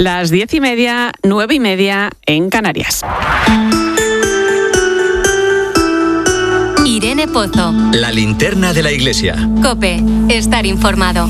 Las 10:30, 9:30 en Canarias. Irene Pozo. La linterna de la iglesia. COPE. Estar informado.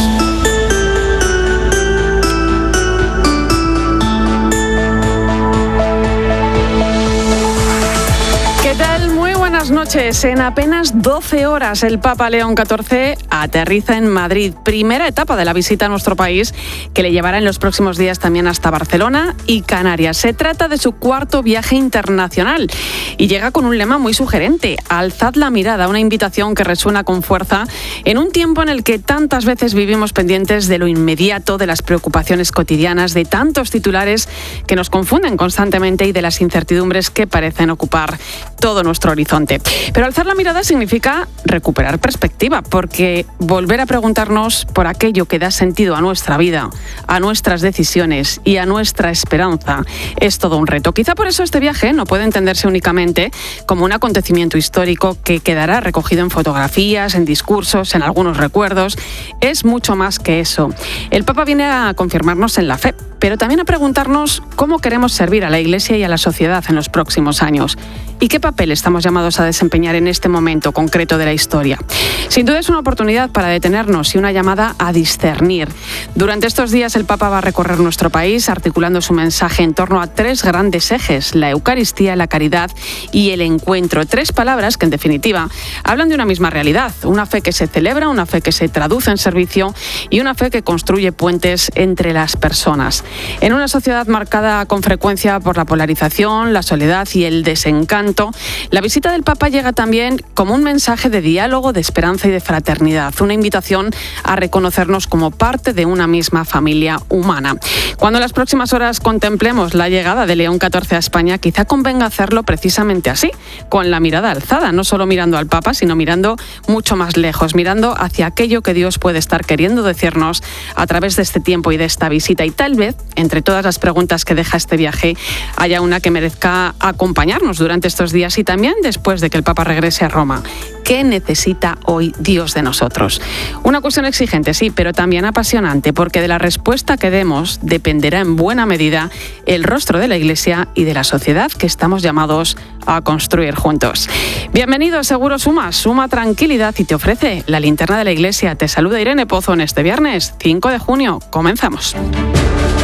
Buenas noches. En apenas 12 horas el Papa León XIV aterriza en Madrid. Primera etapa de la visita a nuestro país que le llevará en los próximos días también hasta Barcelona y Canarias. Se trata de su cuarto viaje internacional y llega con un lema muy sugerente: alzad la mirada, una invitación que resuena con fuerza en un tiempo en el que tantas veces vivimos pendientes de lo inmediato, de las preocupaciones cotidianas, de tantos titulares que nos confunden constantemente y de las incertidumbres que parecen ocupar todo nuestro horizonte. Pero alzar la mirada significa recuperar perspectiva, porque volver a preguntarnos por aquello que da sentido a nuestra vida, a nuestras decisiones y a nuestra esperanza es todo un reto. Quizá por eso este viaje no puede entenderse únicamente como un acontecimiento histórico que quedará recogido en fotografías, en discursos, en algunos recuerdos. Es mucho más que eso. El Papa viene a confirmarnos en la fe, pero también a preguntarnos cómo queremos servir a la Iglesia y a la sociedad en los próximos años y qué papel estamos llamados a desempeñar en este momento concreto de la historia. Sin duda es una oportunidad para detenernos y una llamada a discernir. Durante estos días el Papa va a recorrer nuestro país articulando su mensaje en torno a 3 grandes ejes: la Eucaristía, la caridad y el encuentro. 3 palabras que en definitiva hablan de una misma realidad: una fe que se celebra, una fe que se traduce en servicio y una fe que construye puentes entre las personas. En una sociedad marcada con frecuencia por la polarización, la soledad y el desencanto, la visita del Papa llega también como un mensaje de diálogo, de esperanza y de fraternidad, una invitación a reconocernos como parte de una misma familia humana. Cuando en las próximas horas contemplemos la llegada de León XIV a España, quizá convenga hacerlo precisamente así, con la mirada alzada, no solo mirando al Papa, sino mirando mucho más lejos, mirando hacia aquello que Dios puede estar queriendo decirnos a través de este tiempo y de esta visita. Y tal vez, entre todas las preguntas que deja este viaje, haya una que merezca acompañarnos durante estos días y también después de que el Papa regrese a Roma. ¿Qué necesita hoy Dios de nosotros? Una cuestión exigente, sí, pero también apasionante, porque de la respuesta que demos dependerá en buena medida el rostro de la Iglesia y de la sociedad que estamos llamados a construir juntos. Bienvenido, Seguro suma tranquilidad y te ofrece la linterna de la Iglesia. Te saluda Irene Pozo en este viernes 5 de junio. Comenzamos.